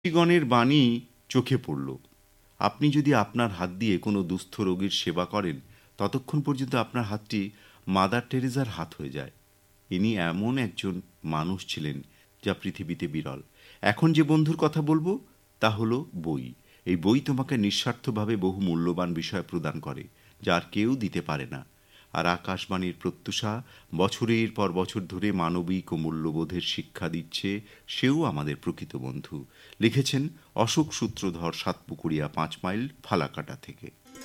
ঋষিগণের বাণী চোখে পড়ল। আপনি যদি আপনার হাত দিয়ে কোনো দুস্থ রোগীর সেবা করেন, ততক্ষণ পর্যন্ত আপনার হাতটি মাদার টেরেজার হাত হয়ে যায়। ইনি এমন একজন মানুষ ছিলেন যা পৃথিবীতে বিরল। এখন যে বন্ধুর কথা বলবো তা হলো বই। এই বই তোমাকে নিঃস্বার্থভাবে বহু মূল্যবান বিষয় প্রদান করে, যা আর কেউ দিতে পারে না। আর আকাশবাণীর প্রত্যুষা বছরের পর বছর ধরে মানবিক ও মূল্যবোধের শিক্ষা দিচ্ছে, সেও আমাদের প্রকৃত বন্ধু। লিখেছেন অশোক সূত্রধর, সাতপুকুরিয়া 5 মাইল, ফালাকাটা থেকে।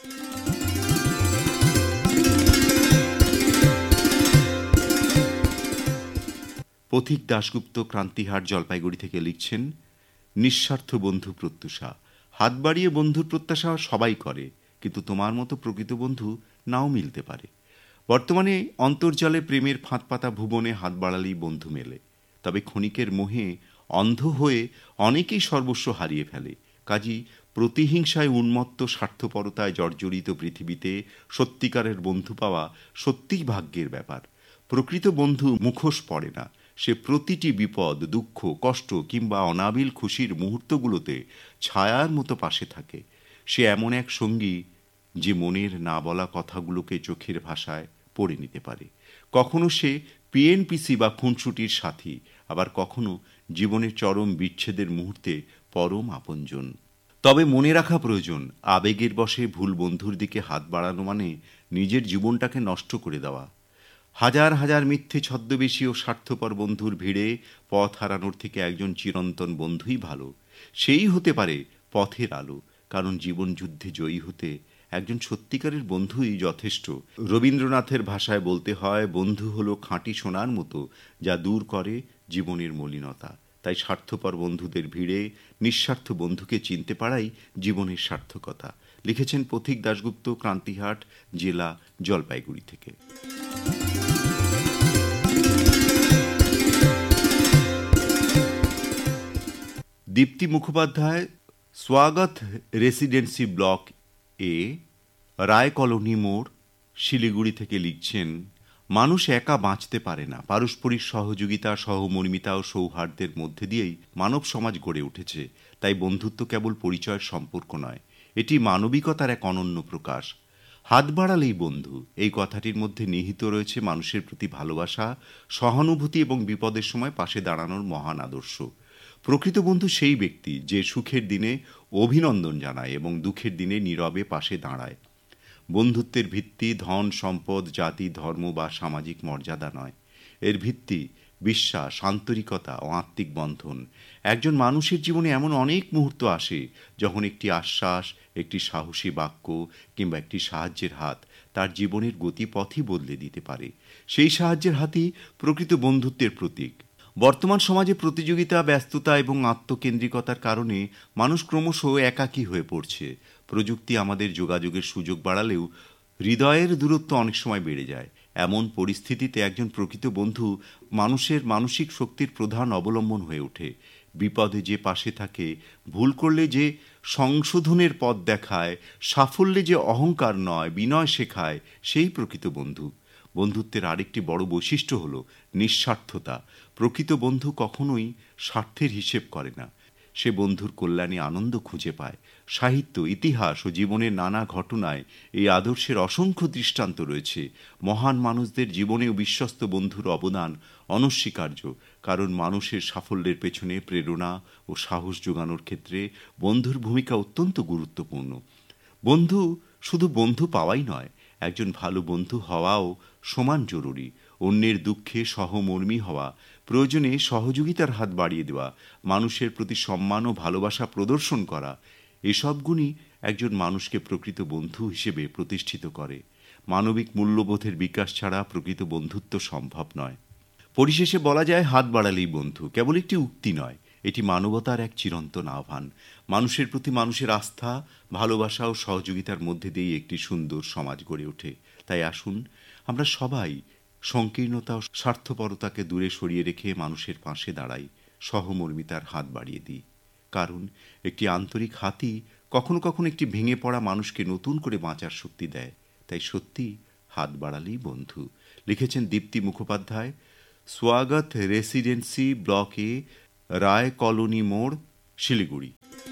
পথিক দাশগুপ্ত, ক্রান্তিহাট, জলপাইগুড়ি থেকে লিখছেন, নিঃস্বার্থ বন্ধু প্রত্যুষা। হাত বাড়িয়ে বন্ধুর প্রত্যাশা সবাই করে, কিন্তু তোমার মতো প্রকৃত বন্ধু নাও মিলতে পারে। বর্তমানে অন্তর্জালে প্রেমের ফাঁদ পাতা ভুবনে হাত বাড়ালেই বন্ধু মেলে। তবে ক্ষণিকের মোহে অন্ধ হয়ে অনেকেই সর্বস্ব হারিয়ে ফেলে। কাজী প্রতিহিংসায় উন্মত্ত স্বার্থপরতায় জর্জরিত পৃথিবীতে সত্যিকারের বন্ধু পাওয়া সত্যিই ভাগ্যের ব্যাপার। প্রকৃত বন্ধু মুখোশ পড়ে না। সে প্রতিটি বিপদ, দুঃখ, কষ্ট কিংবা অনাবিল খুশির মুহূর্তগুলোতে ছায়ার মতো পাশে থাকে। সে এমন এক সঙ্গী যে মনের না বলা কথাগুলোকে চোখের ভাষায় পড়ে নিতে পারে। কখনো সে পিএনপিসি বা খুনসুটির সাথী, আবার কখনো জীবনের চরম বিচ্ছেদের মুহূর্তে পরম আপনজন। তবে মনে রাখা প্রয়োজন, আবেগের বশে ভুল বন্ধুর দিকে হাত বাড়ানো মানে নিজের জীবনটাকে নষ্ট করে দেওয়া। হাজার হাজার মিথ্যে ছদ্মবেশী ও স্বার্থপর বন্ধুর ভিড়ে পথ হারানোর থেকে একজন চিরন্তন বন্ধুই ভালো। সেই হতে পারে পথের আলো, কারণ জীবন যুদ্ধে জয়ী হতে একজন সত্যিকারের বন্ধুই যথেষ্ট। রবীন্দ্রনাথের ভাষায় বলতে হয়, বন্ধু হলো খাঁটি সোনার মতো, যা দূর করে জীবনের মলিনতা। তাই স্বার্থপর বন্ধুদের ভিড়ে নিঃস্বার্থ বন্ধুকে চিনতে পারাই জীবনের সার্থকতা। লিখেছেন পথিক দাশগুপ্ত, ক্রান্তিহাট জেলা, জলপাইগুড়ি থেকে। দীপ্তি মুখোপাধ্যায়, স্বাগত রেসিডেন্সি ব্লক এ, রায় কলোনি মোড়, শিলিগুড়ি থেকে লিখছেন, মানুষ একা বাঁচতে পারে না। পারস্পরিক সহযোগিতা, সহমর্মিতা ও সৌহার্দ্যের মধ্যে দিয়েই মানব সমাজ গড়ে উঠেছে। তাই বন্ধুত্ব কেবল পরিচয়ের সম্পর্ক নয়, এটি মানবিকতার এক অনন্য প্রকাশ। হাত বাড়ালেই বন্ধু, এই কথাটির মধ্যে নিহিত রয়েছে মানুষের প্রতি ভালোবাসা, সহানুভূতি এবং বিপদের সময় পাশে দাঁড়ানোর মহান আদর্শ। প্রকৃত বন্ধু সেই ব্যক্তি যে সুখের দিনে অভিনন্দন জানায় এবং দুঃখের দিনে নীরবে পাশে দাঁড়ায়। বন্ধুত্বের ভিত্তি ধন, সম্পদ, জাতি, ধর্ম বা সামাজিক মর্যাদা নয়। এর ভিত্তি বিশ্বাস, আন্তরিকতা ও আত্মিক বন্ধন। একজন মানুষের জীবনে এমন অনেক মুহূর্ত আসে যখন একটি আশ্বাস, একটি সাহসী বাক্য কিংবা একটি সাহায্যের হাত তার জীবনের গতিপথই বদলে দিতে পারে। সেই সাহায্যের হাতই প্রকৃত বন্ধুত্বের প্রতীক। বর্তমান সমাজে প্রতিযোগিতা, ব্যস্ততা এবং আত্মকেন্দ্রিকতার কারণে মানুষ ক্রমশ একাকী হয়ে পড়ছে। প্রযুক্তি আমাদের যোগাযোগের সুযোগ বাড়ালেও হৃদয়ের দূরত্ব অনেক সময় বেড়ে যায়। এমন পরিস্থিতিতে একজন প্রকৃত বন্ধু মানুষের মানসিক শক্তির প্রধান অবলম্বন হয়ে ওঠে। বিপদে যে পাশে থাকে, ভুল করলে যে সংশোধনের পথ দেখায়, সাফল্যে যে অহংকার নয় বিনয় শেখায়, সেই প্রকৃত বন্ধু। বন্ধুত্বের আরেকটি বড় বৈশিষ্ট্য হল নিঃস্বার্থতা। প্রকৃত বন্ধু কখনোই স্বার্থের হিসেব করে না। সে বন্ধুর কল্যাণে আনন্দ খুঁজে পায়। সাহিত্য, ইতিহাস ও জীবনের নানা ঘটনায় এই আদর্শের অসংখ্য দৃষ্টান্ত রয়েছে। মহান মানুষদের জীবনেও বিশ্বস্ত বন্ধুর অবদান অনস্বীকার্য, কারণ মানুষের সাফল্যের পেছনে প্রেরণা ও সাহস যোগানোর ক্ষেত্রে বন্ধুর ভূমিকা অত্যন্ত গুরুত্বপূর্ণ। বন্ধু শুধু বন্ধু পাওয়াই নয়, একজন ভালো বন্ধু হওয়াও সমান জরুরি। অন্যের দুঃখে সহমর্মী হওয়া, প্রয়োজনে সহযোগিতার হাত বাড়িয়ে দেওয়া, মানুষের প্রতি সম্মান ও ভালোবাসা প্রদর্শন করা, এসব গুণই একজন মানুষকে প্রকৃত বন্ধু হিসেবে প্রতিষ্ঠিত করে। মানবিক মূল্যবোধের বিকাশ ছাড়া প্রকৃত বন্ধুত্ব সম্ভব নয়। পরিশেষে বলা যায়, হাত বাড়ালেই বন্ধু কেবল একটি উক্তি নয়, এটি মানবতার এক চিরন্তন আহ্বান। মানুষের প্রতি মানুষের আস্থা, ভালোবাসা ও সহযোগিতার মধ্যে দিয়েই একটি সুন্দর সমাজ গড়ে ওঠে। তাই আসুন আমরা সবাই সংকীর্ণতা ও স্বার্থপরতাকে দূরে সরিয়ে রেখে মানুষের পাশে দাঁড়াই, সহমর্মিতার হাত বাড়িয়ে দিই। কারণ একটি আন্তরিক হাতই কখনো কখনো একটি ভেঙে পড়া মানুষকে নতুন করে বাঁচার শক্তি দেয়। তাই সত্যি হাত বাড়ালেই বন্ধু। লিখেছেন দীপ্তি মুখোপাধ্যায়, স্বাগত রেসিডেন্সি ব্লক এ, রায় কলোনি মোড়, শিলিগুড়ি।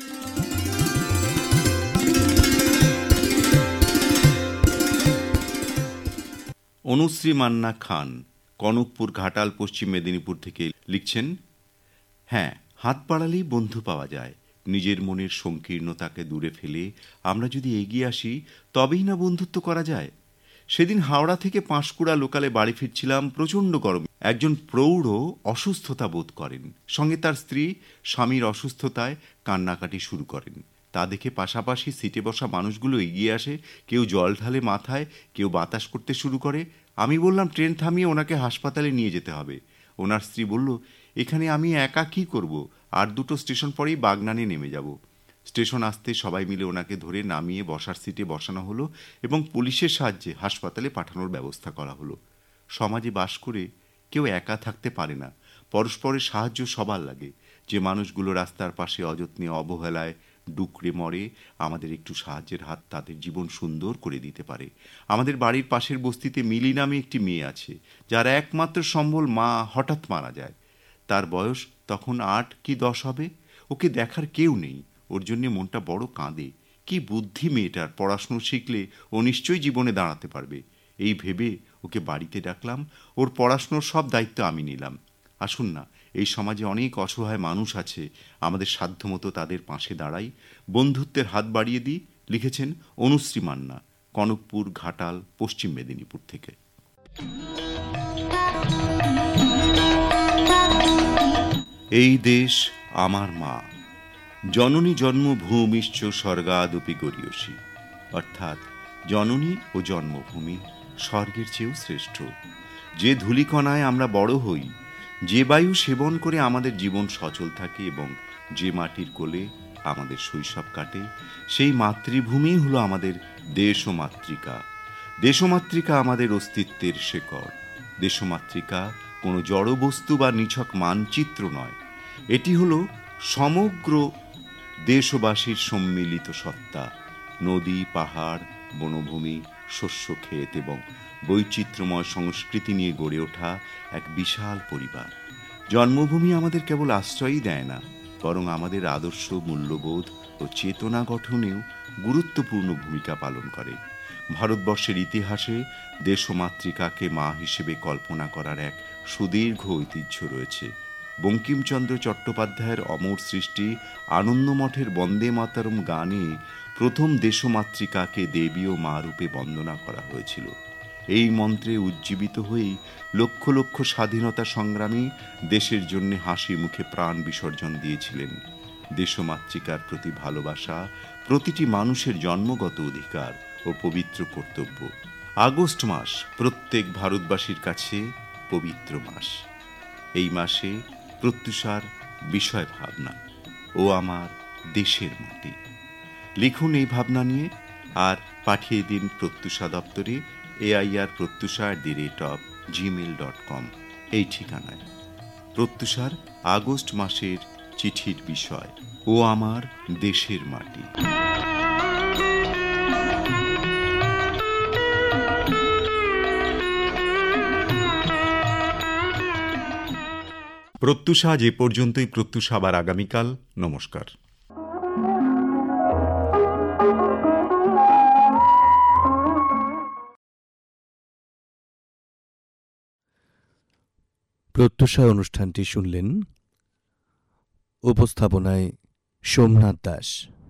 অনুশ্রী মান্না খান কনকপুর ঘাটাল, পশ্চিম মেদিনীপুর থেকে লিখছেন, হ্যাঁ, হাত বাড়ালেই বন্ধু পাওয়া যায়। নিজের মনের সংকীর্ণতাকে দূরে ফেলে আমরা যদি এগিয়ে আসি, তবেই না বন্ধুত্ব করা যায়। সেদিন হাওড়া থেকে পাঁশকুড়া লোকালে বাড়ি ফিরছিলাম, প্রচণ্ড গরম। একজন প্রৌঢ় অসুস্থতা বোধ করেন, সঙ্গে তার স্ত্রী স্বামীর অসুস্থতায় কান্নাকাটি শুরু করেন। তা দেখে পাশাপাশি সিটে বসা মানুষগুলো এগিয়ে আসে, কেউ জল ঢালে মাথায়, কেউ বাতাস করতে শুরু করে। আমি বললাম ট্রেন থামিয়ে ওনাকে হাসপাতালে নিয়ে যেতে হবে। ওনার স্ত্রী বলল, এখানে আমি একা কি করব, আর দুটো স্টেশন পরেই বাগনানে নেমে যাব। স্টেশন আসতে সবাই মিলে ওনাকে ধরে নামিয়ে বসার সিটে বসানো হলো এবং পুলিশের সাহায্যে হাসপাতালে পাঠানোর ব্যবস্থা করা হলো। সমাজে বাস করে কেউ একা থাকতে পারে না, পরস্পরের সাহায্য সবার লাগে। যে মানুষগুলো রাস্তার পাশে অযত্নে অবহেলায় ডুকরে মরে, আমাদের একটু সাহায্যের হাত তাদের জীবন সুন্দর করে দিতে পারে। আমাদের বাড়ির পাশের বস্তিতে মিলি নামে একটি মেয়ে আছে, যার একমাত্র সম্বল মা হঠাৎ মারা যায়। তার বয়স তখন 8 কি 10 হবে। ওকে দেখার কেউ নেই, ওর জন্যে মনটা বড় কাঁদে। কি বুদ্ধি মেয়েটার, পড়াশুনো শিখলে ও নিশ্চয়ই জীবনে দাঁড়াতে পারবে। এই ভেবে ওকে বাড়িতে ডাকলাম, ওর পড়াশুনোর সব দায়িত্ব আমি নিলাম। আসুন না, এই সমাজে অনেক অসহায় মানুষ আছে, আমাদের সাধ্যমতো তাদের পাশে দাঁড়াই, বন্ধুত্বের হাত বাড়িয়ে দিই। লিখেছেন অনুশ্রী মান্না, কনকপুর ঘাটাল, পশ্চিম মেদিনীপুর থেকে। এই দেশ আমার মা, জননী জন্মভূমিশ্চ স্বর্গাদপি গরীয়সী। অর্থাৎ জননী ও জন্মভূমি স্বর্গের চেয়েও শ্রেষ্ঠ। যে ধূলিকণায় আমরা বড় হই, যে বায়ু সেবন করে আমাদের জীবন সচল থাকে এবং যে মাটির কোলে আমাদের শৈশব কাটে, সেই মাতৃভূমি হলো আমাদের দেশ ও মাতৃকা। দেশমাতৃকা আমাদের অস্তিত্বের শেকড়। দেশমাতৃকা কোনো জড় বস্তু বা নিছক মানচিত্র নয়, এটি হলো সমগ্র দেশবাসীর সম্মিলিত সত্তা। নদী, পাহাড়, বনভূমি, শস্যক্ষেত এবং বৈচিত্র্যময় সংস্কৃতি নিয়ে গড়ে ওঠা এক বিশাল পরিবার। জন্মভূমি আমাদের কেবল আশ্রয়ই দেয় না, বরং আমাদের আদর্শ, মূল্যবোধ ও চেতনা গঠনেও গুরুত্বপূর্ণ ভূমিকা পালন করে। ভারতবর্ষের ইতিহাসে দেশমাতৃকাকে মা হিসেবে কল্পনা করার এক সুদীর্ঘ ঐতিহ্য রয়েছে। বঙ্কিমচন্দ্র চট্টোপাধ্যায়ের অমর সৃষ্টি আনন্দমঠের বন্দে মাতরম গানে প্রথম দেশমাতৃকাকে দেবী ও মা রূপে বন্দনা করা হয়েছিল। এই মন্ত্রে উজ্জীবিত হয়েই লক্ষ লক্ষ স্বাধীনতা সংগ্রামী দেশের জন্য হাসি মুখে প্রাণ বিসর্জন দিয়েছিলেন। দেশমাতৃকার প্রতি ভালোবাসা প্রতিটি মানুষের জন্মগত অধিকার ও পবিত্র কর্তব্য। আগস্ট মাস প্রত্যেক ভারতবাসীর কাছে পবিত্র মাস। এই মাসে প্রত্যুষার বিষয় ভাবনা, ও আমার দেশের মাটি। লিখুন এই ভাবনা নিয়ে আর পাঠিয়ে দিন প্রত্যুষা দপ্তরে air.pratyusha@gmail.com এই ঠিকানায়। প্রত্যুষার আগস্ট মাসের চিঠির বিষয়, ও আমার দেশের মাটি। প্রত্যুষা যে পর্যন্তই। প্রত্যুষা আবার আগামীকাল। নমস্কার। প্রত্যুষা অনুষ্ঠানটি শুনলেন। উপস্থাপনায় সোমনাথ দাস।